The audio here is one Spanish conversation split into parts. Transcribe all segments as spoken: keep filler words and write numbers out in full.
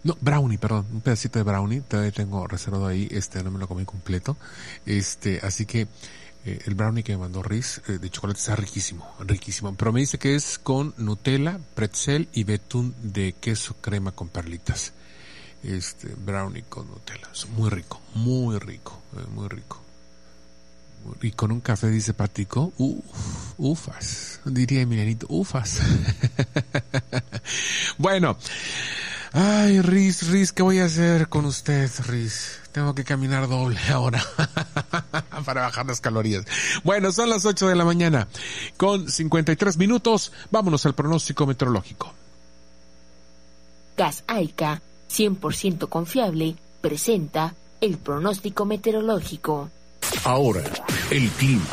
No, brownie, perdón, un pedacito de brownie, todavía tengo reservado ahí, este, no me lo comí completo, este, así que eh, el brownie que me mandó Riz eh, de chocolate está riquísimo, riquísimo, pero me dice que es con Nutella, pretzel y betún de queso crema con perlitas, este, brownie con Nutella, es muy rico, muy rico, eh, muy rico. Y con un café, dice Patico, uf, ufas, diría Emilianito, ufas. Bueno, ay, Riz, Riz, ¿qué voy a hacer con usted, Riz? Tengo que caminar doble ahora para bajar las calorías. Bueno, son las ocho de la mañana con cincuenta y tres minutos. Vámonos al pronóstico meteorológico. Gas Aica, cien por ciento confiable, presenta el pronóstico meteorológico. Ahora, el clima.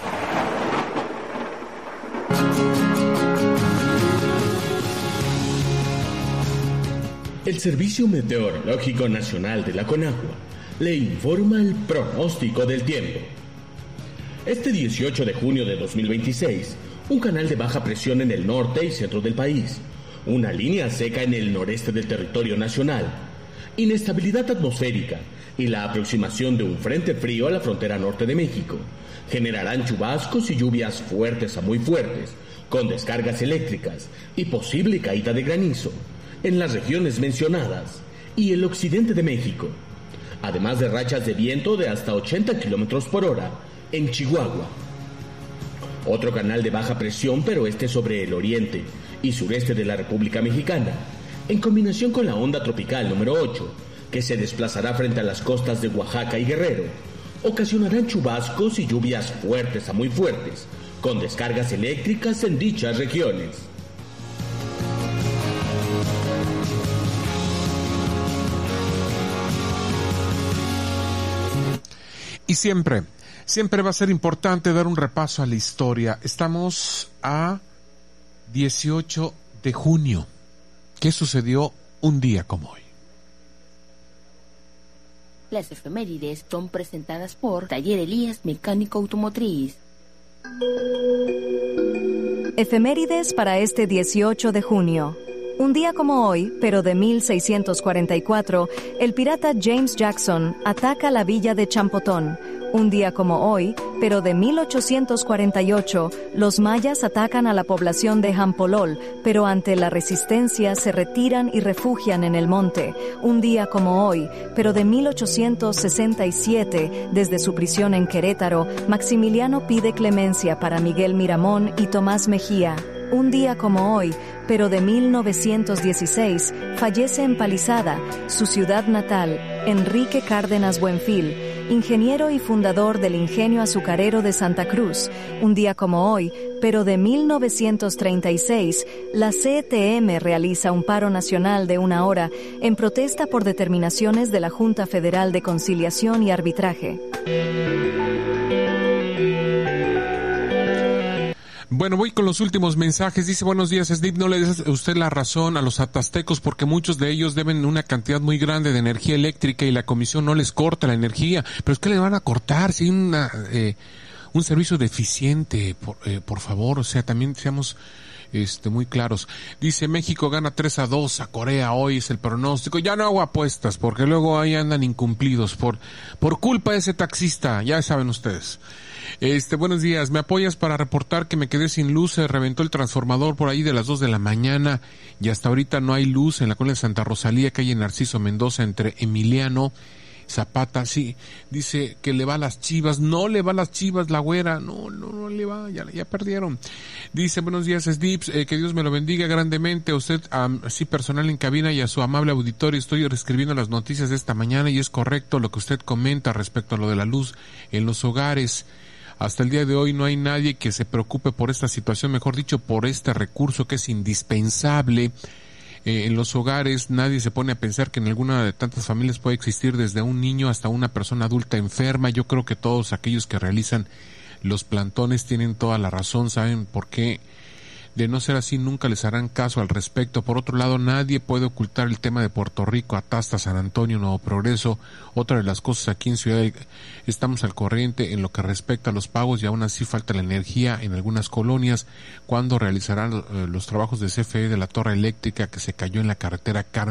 El Servicio Meteorológico Nacional de la CONAGUA le informa el pronóstico del tiempo. Este dieciocho de junio de dos mil veintiséis, un canal de baja presión en el norte y centro del país, una línea seca en el noreste del territorio nacional, inestabilidad atmosférica y la aproximación de un frente frío a la frontera norte de México generarán chubascos y lluvias fuertes a muy fuertes, con descargas eléctricas y posible caída de granizo en las regiones mencionadas y el occidente de México, además de rachas de viento de hasta ochenta kilómetros por hora en Chihuahua. Otro canal de baja presión, pero este sobre el oriente y sureste de la República Mexicana, en combinación con la onda tropical número ocho, que se desplazará frente a las costas de Oaxaca y Guerrero, ocasionarán chubascos y lluvias fuertes a muy fuertes, con descargas eléctricas en dichas regiones. Y siempre, siempre va a ser importante dar un repaso a la historia. Estamos a dieciocho de junio. ¿Qué sucedió un día como hoy? Las efemérides son presentadas por Taller Elías Mecánico Automotriz. Efemérides para este dieciocho de junio. Un día como hoy, pero de mil seiscientos cuarenta y cuatro, el pirata James Jackson ataca la villa de Champotón. Un día como hoy, pero de mil ochocientos cuarenta y ocho, los mayas atacan a la población de Jampolol, pero ante la resistencia se retiran y refugian en el monte. Un día como hoy, pero de mil ochocientos sesenta y siete, desde su prisión en Querétaro, Maximiliano pide clemencia para Miguel Miramón y Tomás Mejía. Un día como hoy, pero de mil novecientos dieciséis, fallece en Palizada, su ciudad natal, Enrique Cárdenas Buenfil, ingeniero y fundador del Ingenio Azucarero de Santa Cruz. Un día como hoy, pero de mil novecientos treinta y seis, la C T M realiza un paro nacional de una hora en protesta por determinaciones de la Junta Federal de Conciliación y Arbitraje. Bueno, voy con los últimos mensajes. Dice, buenos días, Snip, no le des usted la razón a los atastecos porque muchos de ellos deben una cantidad muy grande de energía eléctrica y la comisión no les corta la energía. Pero es que le van a cortar si hay una, eh, un servicio deficiente, por, eh, por favor. O sea, también seamos este muy claros. Dice, México gana tres a dos a Corea, hoy es el pronóstico. Ya no hago apuestas porque luego ahí andan incumplidos por, por culpa de ese taxista, ya saben ustedes. Este, buenos días, ¿me apoyas para reportar que me quedé sin luz? Se reventó el transformador por ahí de las dos de la mañana y hasta ahorita no hay luz en la colonia de Santa Rosalía, calle Narciso Mendoza, entre Emiliano Zapata. Sí, dice que le va a las Chivas. No le va a las Chivas, la güera. No, no, no le va, ya, ya perdieron. Dice, buenos días, Sdips, eh, que Dios me lo bendiga grandemente. A usted, así um, personal en cabina y a su amable auditorio. Estoy reescribiendo las noticias de esta mañana y es correcto lo que usted comenta respecto a lo de la luz en los hogares. Hasta el día de hoy no hay nadie que se preocupe por esta situación, mejor dicho, por este recurso que es indispensable eh, en los hogares. Nadie se pone a pensar que en alguna de tantas familias puede existir desde un niño hasta una persona adulta enferma. Yo creo que todos aquellos que realizan los plantones tienen toda la razón, saben por qué. De no ser así, nunca les harán caso al respecto. Por otro lado, nadie puede ocultar el tema de Puerto Rico, Atasta, San Antonio, Nuevo Progreso. Otra de las cosas aquí en Ciudad de, estamos al corriente en lo que respecta a los pagos y aún así falta la energía en algunas colonias. ¿Cuándo realizarán eh, los trabajos de C F E de la torre eléctrica que se cayó en la carretera Carmen